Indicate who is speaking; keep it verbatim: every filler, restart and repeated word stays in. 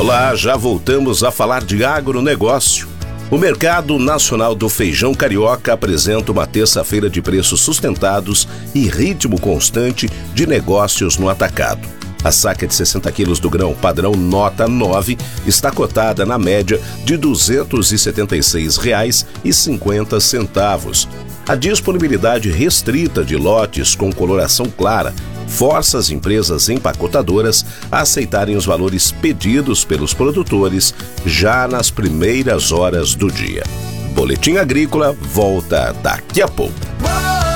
Speaker 1: Olá, já voltamos a falar de agronegócio. O Mercado Nacional do Feijão Carioca apresenta uma terça-feira de preços sustentados e ritmo constante de negócios no atacado. A saca de sessenta quilos do grão padrão nota nove está cotada na média de duzentos e setenta e seis reais e cinquenta centavos. A disponibilidade restrita de lotes com coloração clara força as empresas empacotadoras a aceitarem os valores pedidos pelos produtores já nas primeiras horas do dia. Boletim Agrícola volta daqui a pouco.